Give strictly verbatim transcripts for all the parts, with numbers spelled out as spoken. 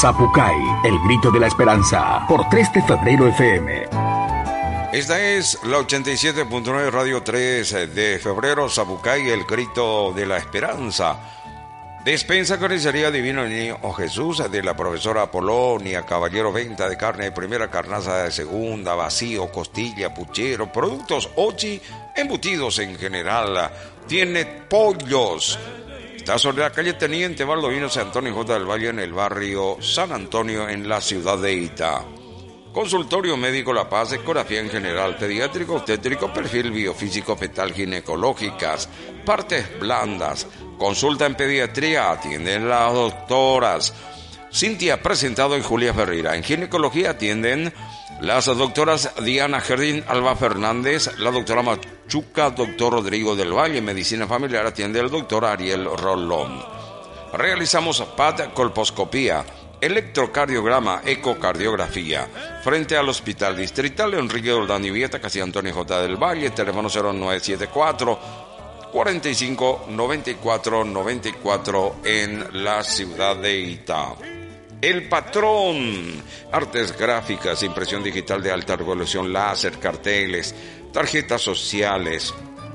Zapucay, el grito de la esperanza, por tres de febrero F M. Esta es la ochenta y siete punto nueve Radio tres de febrero, Zapucay, el grito de la esperanza. Despensa Carnicería Divino Niño Jesús, de la profesora Apolonia Caballero, venta de carne de primera, carnaza de segunda, vacío, costilla, puchero, productos ochi, embutidos en general. Tiene pollos. Está sobre la calle Teniente Baldovino San Antonio J. del Valle, en el barrio San Antonio, en la ciudad de Itá. Consultorio médico La Paz, ecografía en general, pediátrico, obstétrico, perfil biofísico, fetal, ginecológicas, partes blandas. Consulta en pediatría, atienden las doctoras Cintia Presentado y Julia Ferreira. En ginecología atienden las doctoras Diana Jardín Alba Fernández, la doctora Machuca, doctor Rodrigo del Valle. En medicina familiar atiende el doctor Ariel Rolón. Realizamos P A T, colposcopía, electrocardiograma, ecocardiografía. Frente al Hospital Distrital Enrique Doldán y Vieta, casi Antonio J. del Valle, teléfono cero nueve siete cuatro, cuarenta y cinco, noventa y cuatro, noventa y cuatro en la ciudad de Itá. El Patrón, artes gráficas, impresión digital de alta resolución, láser, carteles, tarjetas sociales.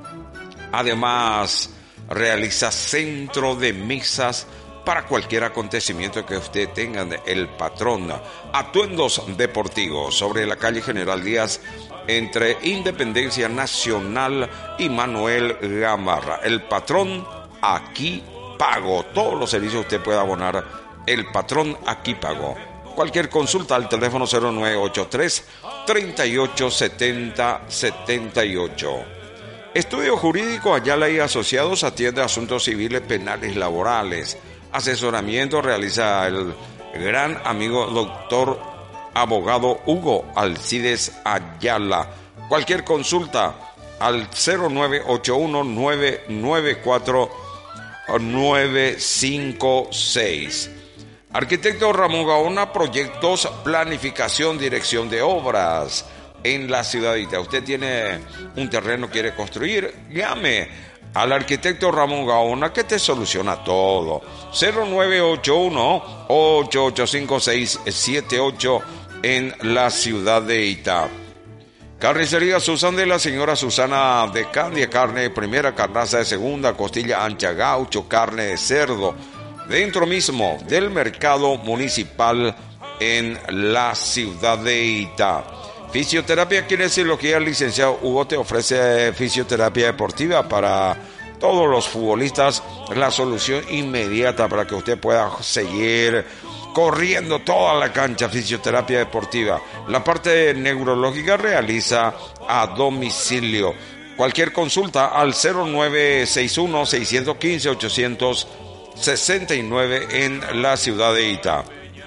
Además, realiza centro de mesas para cualquier acontecimiento que usted tenga. El Patrón, atuendos deportivos, sobre la calle General Díaz, entre Independencia Nacional y Manuel Gamarra. El Patrón, aquí pago. Todos los servicios usted puede abonar. El Patrón, aquí pago. Cualquier consulta al teléfono cero nueve ocho tres, treinta y ocho, setenta, setenta y ocho. Estudio Jurídico Ayala y Asociados, atiende asuntos civiles, penales, laborales. Asesoramiento realiza el gran amigo doctor abogado Hugo Alcides Ayala. Cualquier consulta al cero nueve ocho uno, nueve nueve cuatro, nueve cinco seis. Arquitecto Ramón Gaona, proyectos, planificación, dirección de obras en la ciudadita. Usted tiene un terreno, quiere construir, llame al arquitecto Ramón Gaona, que te soluciona todo. cero nueve ocho uno, ocho ocho cinco, seis siete ocho en la ciudad de Itá. Carnicería Susan, de la señora Susana de Candia, carne de primera, carnaza de segunda, costilla ancha, gaucho, carne de cerdo, dentro mismo del mercado municipal en la ciudad de Itá. Fisioterapia, kinesiología, licenciado Hugo te ofrece fisioterapia deportiva para todos los futbolistas, la solución inmediata para que usted pueda seguir corriendo toda la cancha. Fisioterapia deportiva. La parte neurológica realiza a domicilio. Cualquier consulta al cero nueve seis uno, seis uno cinco, ocho seis nueve en la ciudad de Itá.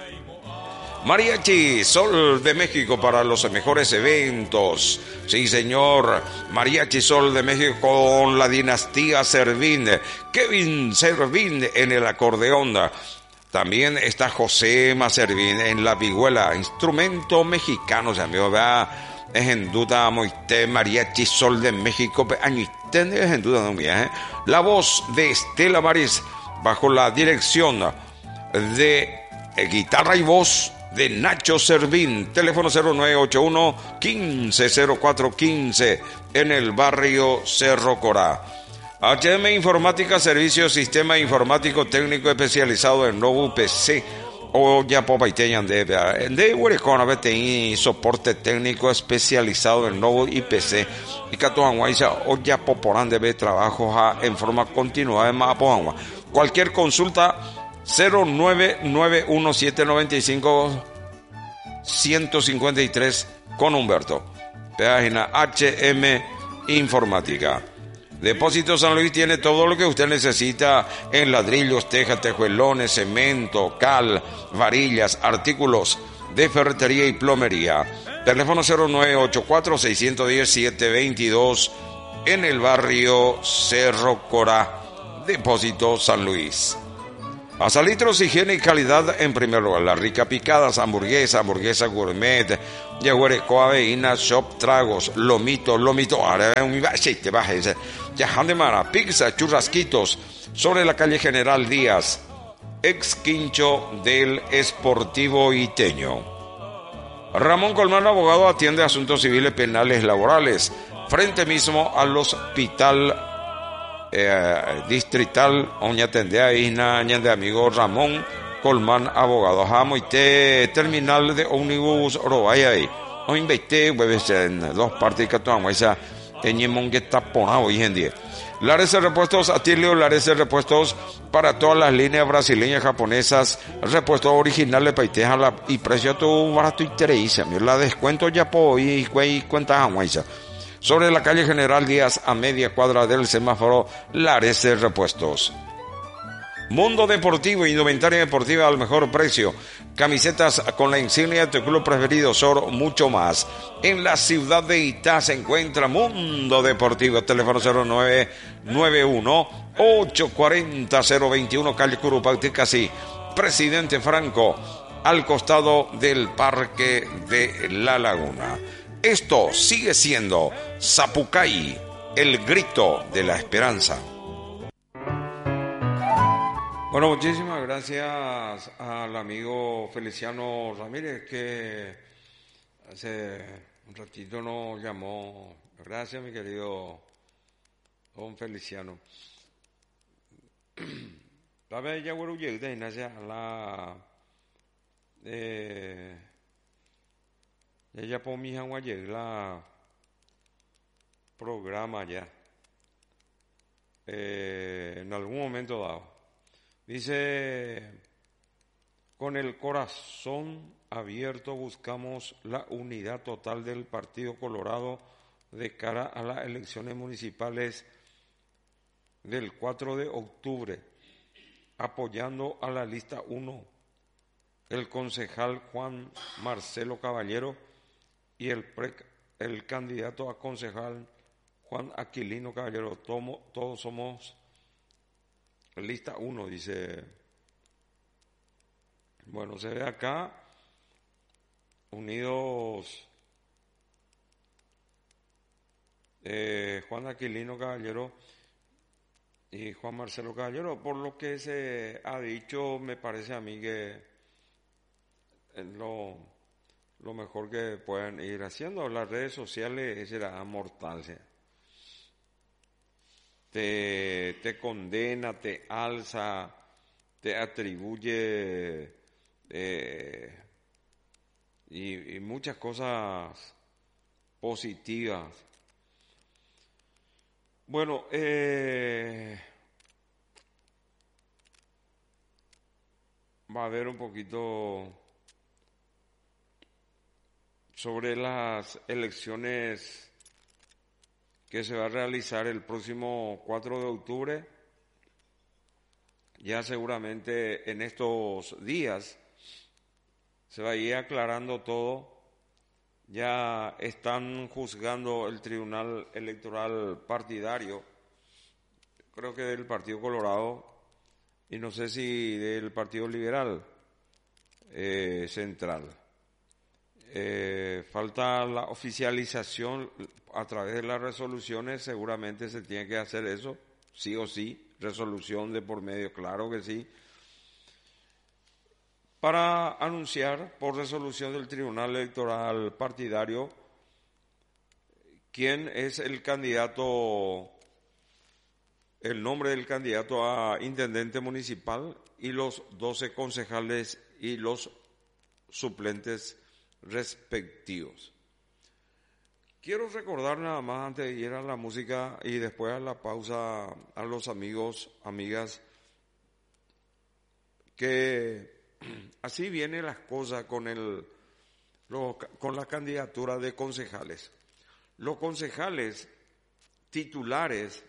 Mariachi Sol de México, para los mejores eventos. Sí, señor. Mariachi Sol de México con la dinastía Servín. Kevin Servín en el acordeón. También está Josema Servín en la vihuela. Instrumento mexicano, se me va. Es en duda, Moité, Mariachi Sol de México. Es en duda, no mía, La voz de Estela Maris, bajo la dirección de guitarra y voz de Nacho Servín. Teléfono cero nueve ocho uno, quince, cero cuatro quince en el barrio Cerro Corá. H M Informática, servicio sistema informático técnico especializado en nuevo P C o ya popaiteñan de de huerecona vete soporte técnico especializado en nuevo I P C y catoanguaisa o ya poporán de trabajo en forma continuada en Mapoangua. Cualquier consulta cero nueve nueve uno siete nueve cinco, uno cinco tres con Humberto. Página H M Informática. Depósito San Luis tiene todo lo que usted necesita en ladrillos, tejas, tejuelones, cemento, cal, varillas, artículos de ferretería y plomería. Teléfono cero nueve ocho cuatro, seis uno cero, siete dos dos en el barrio Cerro Corá. Depósito San Luis. Pasalitros, higiene y calidad en primer lugar. La rica picadas, hamburguesa, hamburguesa gourmet, yaguareco, aveína, shop, tragos, lomito, lomito, ahora un te bajes, yajandemara, pizza, churrasquitos, sobre la calle General Díaz, ex quincho del Sportivo Iteño. Ramón Colmán, abogado, atiende asuntos civiles, penales, laborales, frente mismo al hospital eh, distrital Oñatendea Isna de amigo Ramón Colmán, abogado. Jamoite, terminal de ómnibus Orobaya. O invité, pues, en dos partes que tomamos esa teñimos que tapona hoy en día. Lares de repuestos Atilio, Lares de repuestos para todas las líneas brasileñas, japonesas, repuestos originales, paiteja la, y precio todo barato y tereiza. La descuento ya po y cuenta aguaiza. Sobre la calle General Díaz, a media cuadra del semáforo, Lares de repuestos. Mundo Deportivo, indumentaria deportiva al mejor precio. Camisetas con la insignia de tu club preferido, Sor, mucho más. En la ciudad de Itá se encuentra Mundo Deportivo. Teléfono cero nueve nueve uno, ocho cuatro cero, cero dos uno, calle Curupauti, casi Presidente Franco, al costado del Parque de la Laguna. Esto sigue siendo Zapucay, el grito de la esperanza. Bueno, muchísimas gracias al amigo Feliciano Ramírez, que hace un ratito nos llamó. Gracias, mi querido don Feliciano. La vez ya voy a llegar a la eh ella por mi hija la programa ya eh, en algún momento dado. Dice, con el corazón abierto buscamos la unidad total del Partido Colorado de cara a las elecciones municipales del cuatro de octubre, apoyando a la lista uno, el concejal Juan Marcelo Caballero y el, pre, el candidato a concejal Juan Aquilino Caballero. Tomo, todos somos lista uno, dice. Bueno, se ve acá unidos eh, Juan Aquilino Caballero y Juan Marcelo Caballero. Por lo que se ha dicho, me parece a mí que es lo, lo mejor que pueden ir haciendo. Las redes sociales será mortal, ¿sí? Te, te condena, te alza, te atribuye eh, y, y muchas cosas positivas. Bueno, eh, va a haber un poquito sobre las elecciones que se va a realizar el próximo cuatro de octubre. Ya seguramente en estos días se va a ir aclarando todo. Ya están juzgando el Tribunal Electoral Partidario, creo que del Partido Colorado, y no sé si del Partido Liberal eh, Central. Eh, falta la oficialización a través de las resoluciones, seguramente se tiene que hacer eso, sí o sí, resolución de por medio, claro que sí, para anunciar por resolución del Tribunal Electoral Partidario quién es el candidato, el nombre del candidato a intendente municipal y los doce concejales y los suplentes respectivos. Quiero recordar nada más antes de ir a la música y después a la pausa a los amigos, amigas, que así vienen las cosas con el lo, con la candidatura de concejales. Los concejales titulares,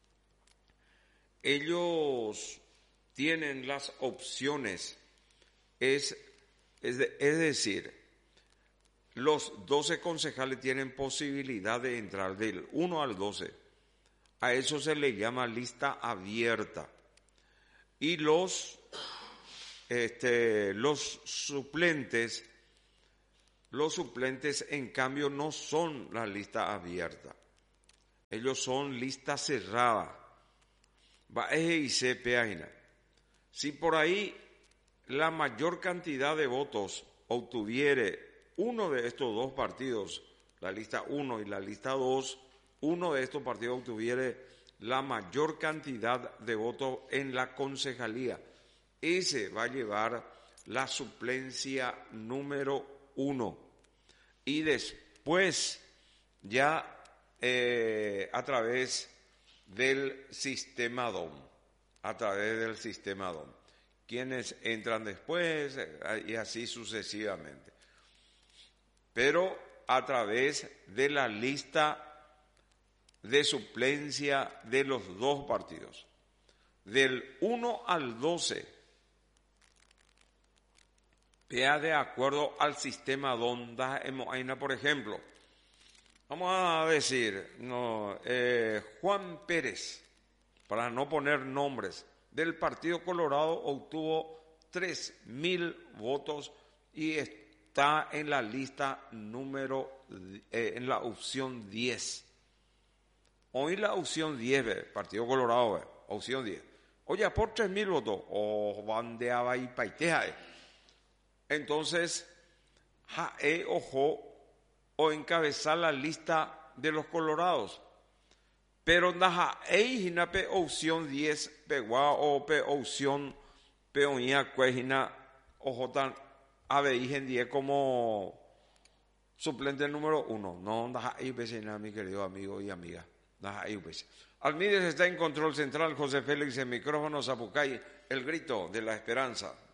ellos tienen las opciones, es, es, de, es decir, los doce concejales tienen posibilidad de entrar del uno al doce. A eso se le llama lista abierta. Y los, este, los suplentes, los suplentes en cambio no son la lista abierta. Ellos son lista cerrada. Va a y se peaina. Si por ahí la mayor cantidad de votos obtuviere uno de estos dos partidos, la lista uno y la lista dos, uno de estos partidos obtuviere la mayor cantidad de votos en la concejalía, ese va a llevar la suplencia número uno. Y después, ya eh, a través del sistema D O M, a través del sistema D O M, quienes entran después eh, y así sucesivamente. Pero a través de la lista de suplencia de los dos partidos, del uno al doce, vea de acuerdo al sistema D O M, por ejemplo, vamos a decir, no, eh, Juan Pérez, para no poner nombres, del Partido Colorado obtuvo tres mil votos y está en la lista número, eh, en la opción diez. Hoy la opción diez, ve, Partido Colorado, ve, opción diez. Oye, por tres mil votos, o bandeaba y paiteja. Eh. Entonces, jae ojo o encabezar la lista de los colorados. Pero naja ei hina pe opción diez pegua o pe opción peonia cuejina ojo tan aveigen diez como suplente número uno. No, naja ei vecina, mi querido amigo y amiga. Naja ei vecina. Almides está en control central, José Félix en micrófono, Zapucay, el grito de la esperanza.